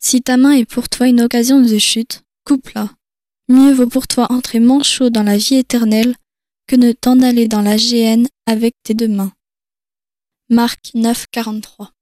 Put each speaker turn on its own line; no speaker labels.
Si ta main est pour toi une occasion de chute, coupe-la. Mieux vaut pour toi entrer manchot dans la vie éternelle que ne t'en aller dans la géhenne avec tes deux mains. Marc 9, 43.